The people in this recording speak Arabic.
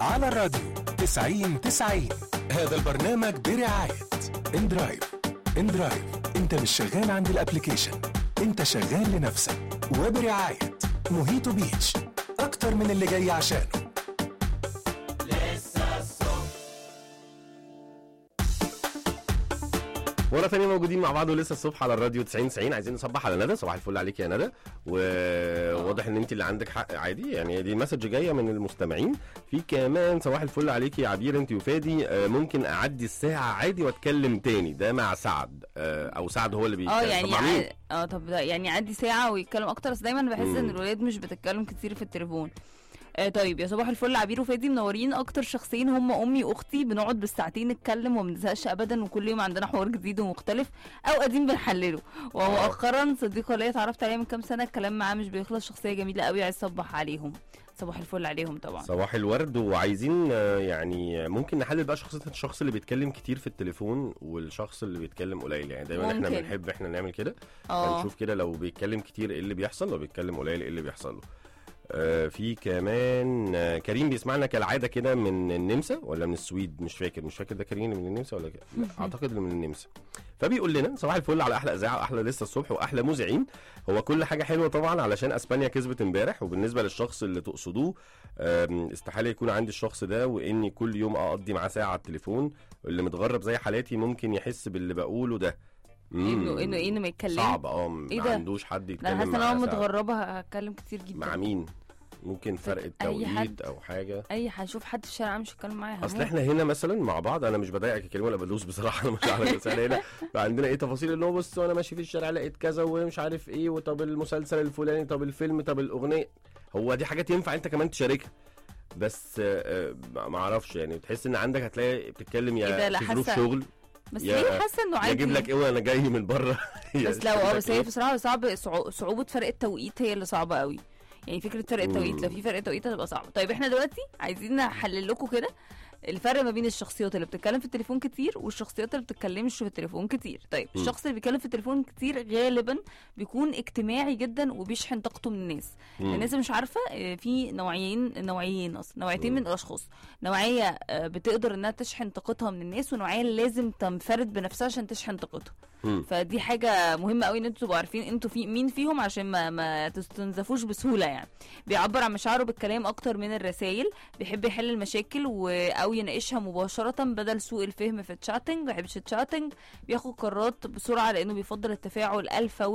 على الراديو 90-90. هذا البرنامج برعاية اندرايف. اندرايف، انت مش شغال عند الابليكيشن، انت شغال لنفسك. وبرعاية موهيتو بيتش، اكتر من اللي جاي عشانه. مرة ثانية موجودين مع بعض ولسه الصبح على الراديو 90-90. عايزين نصبح على ندى. صباح الفل عليك يا ندى، وواضح ان انت اللي عندك حق عادي، يعني دي مسج جايه من المستمعين. في كمان صباح الفل عليك يا عبير انت وفادي، ممكن اعدي الساعه عادي واتكلم تاني. ده مع سعد، او سعد هو اللي بيتكلم. يعني طب يعني يعدي ساعه ويتكلم اكتر، بس دايما بحس ان الولاد مش بتتكلم كتير في التليفون. طيب يا صباح الفل عبير وفادي، منورين. اكتر شخصين هم امي واختي، بنقعد بالساعتين نتكلم وما بنزهقش ابدا، وكل يوم عندنا حوار جديد ومختلف او قديم بنحلله. ومؤخرا صديقه ليا اتعرفت عليها من كام سنه، الكلام معاه مش بيخلص، شخصيه جميله قوي، عايز اصبح عليهم. صباح الفل عليهم طبعا. صباح الورد. وعايزين يعني ممكن نحلل بقى شخصيه الشخص اللي بيتكلم كتير في التليفون والشخص اللي بيتكلم قليل. يعني دايما احنا بنحب احنا نعمل كده، هنشوف كده لو بيتكلم كتير ايه اللي بيحصل، لو بيتكلم قليل ايه اللي بيحصل له. في كمان كريم بيسمعنا كالعاده كده من النمسا ولا من السويد، مش فاكر ده كريم من النمسا ولا كده؟ لا اعتقد انه من النمسا. فبيقول لنا صباح الفل على احلى اذاعه واحلى لسه الصبح واحلى مذيعين. هو كل حاجه حلوه طبعا علشان اسبانيا كسبت امبارح، وبالنسبه للشخص اللي تقصدوه استحاله يكون عندي الشخص ده، واني كل يوم اقضي معاه ساعه على التليفون. اللي متغرب زي حالاتي ممكن يحس باللي بقوله ده. انه ما يتكلم صعب. ما عندوش حد يتكلم معاه. انا حاسه ان انا متغربه هتكلم كتير جدا. مع مين؟ ممكن فرق التوقيت او حاجه. اي حد اشوف حد في الشارع مش هتكلم معاه. اصل احنا هنا مثلا مع بعض، انا مش بضايقك الكلمه ولا بدوس بصراحه، انا مش على بس هنا عندنا ايه تفاصيل، اللي هو بص انا ماشي في الشارع لقيت كذا ومش عارف ايه، وطب المسلسل الفلاني، طب الفيلم، طب الاغنيه. هو دي حاجات ينفع انت كمان تشاركها، بس ما اعرفش يعني تحس ان عندك هتلاقي بتتكلم يا في ظروف شغل، بس ليه حاسه انه عادي يجيب لك ايه وانا جاي من بره. بس لو بس هي بصراحه صعوبه فرق التوقيت هي اللي صعبه قوي. يعني فكره فرق التوقيت، لو في فرق توقيت هتبقى صعبه. طيب احنا دلوقتي عايزين نحلل لكم كده الفرق ما بين الشخصيات اللي بتتكلم في التليفون كتير والشخصيات اللي بتتكلمش في التليفون كتير. طيب الشخص اللي بيتكلم في التليفون كتير غالبا بيكون اجتماعي جدا وبيشحن طاقته من الناس. الناس مش عارفه في نوعيتين من الاشخاص. نوعيه بتقدر انها تشحن طاقتها من الناس، ونوعيه لازم تنفرد بنفسها عشان تشحن طاقتها. فدي حاجه مهمه قوي ان انتوا تبقوا عارفين انتوا في مين فيهم عشان ما تستنزفوش بسهوله. يعني بيعبر عن مشاعره بالكلام اكتر من الرسائل، بيحب يحل المشاكل او يناقشها مباشره بدل سوء الفهم في التشاتنج، ما بيحبش التشاتنج، بياخد قرارات بسرعه لانه بيفضل التفاعل الفوري